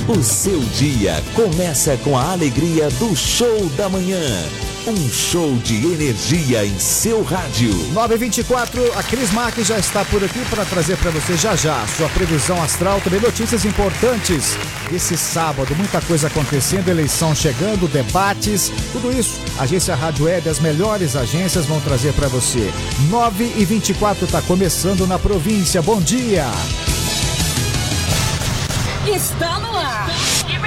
O seu dia começa com a alegria do Show da Manhã. Um show de energia em seu rádio. 9h24, a Cris Marques já está por aqui para trazer para você já sua previsão astral, também notícias importantes esse sábado, muita coisa acontecendo, eleição chegando, debates, tudo isso. Agência Rádio Web, as melhores agências vão trazer para você. 9h24 está começando na província. Bom dia. Está no ar.